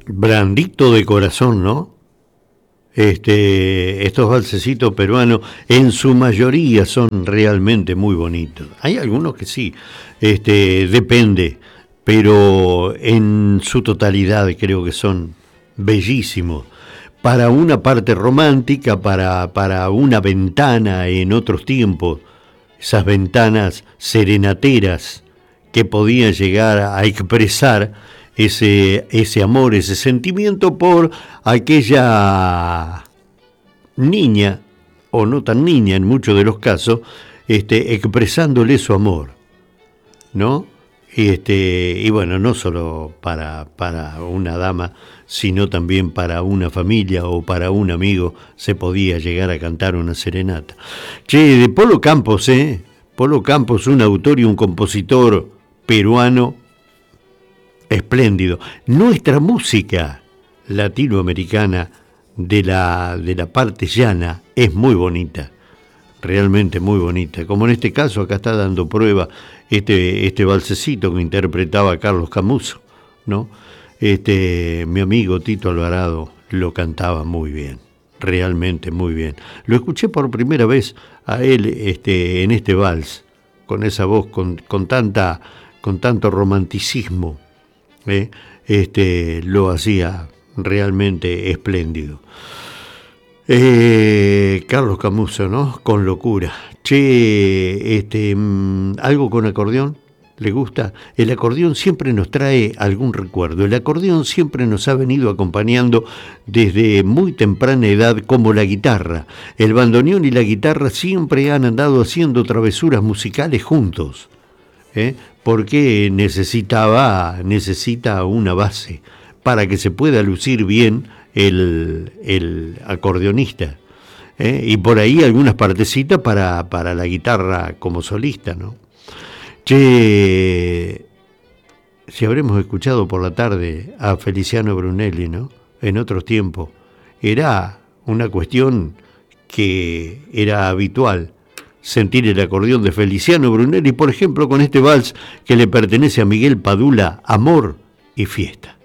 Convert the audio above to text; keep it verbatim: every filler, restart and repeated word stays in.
Blandito de corazón, ¿no? Este, estos valsecitos peruanos en su mayoría son realmente muy bonitos. Hay algunos que sí, este, depende, pero en su totalidad creo que son bellísimos. Para una parte romántica, para, para una ventana en otros tiempos, esas ventanas serenateras que podían llegar a expresar ese, ese amor, ese sentimiento por aquella niña, o no tan niña en muchos de los casos, este, expresándole su amor, ¿no? Y, este, y bueno, no solo para, para una dama, sino también para una familia o para un amigo se podía llegar a cantar una serenata. Che, de Polo Campos, ¿eh? Polo Campos, un autor y un compositor peruano espléndido. Nuestra música latinoamericana de la, de la parte llana es muy bonita, realmente muy bonita. Como en este caso, acá está dando prueba este, este valsecito que interpretaba Carlos Camuso, ¿no? Este, mi amigo Tito Alvarado lo cantaba muy bien, realmente muy bien. Lo escuché por primera vez a él este, en este vals, con esa voz, con, con, tanta, con tanto romanticismo, ¿eh? Este, lo hacía realmente espléndido. Eh, Carlos Camuso, ¿no? Con locura. Che, este, ¿algo con acordeón? ¿Le gusta? El acordeón siempre nos trae algún recuerdo. El acordeón siempre nos ha venido acompañando desde muy temprana edad, como la guitarra. El bandoneón y la guitarra siempre han andado haciendo travesuras musicales juntos, ¿eh? Porque necesitaba, necesita una base para que se pueda lucir bien el, el acordeonista, ¿eh? Y por ahí algunas partecitas para, para la guitarra como solista, ¿no? Che, si habremos escuchado por la tarde a Feliciano Brunelli, ¿no? En otros tiempos, era una cuestión que era habitual sentir el acordeón de Feliciano Brunelli, por ejemplo, con este vals que le pertenece a Miguel Padula, Amor y Fiesta.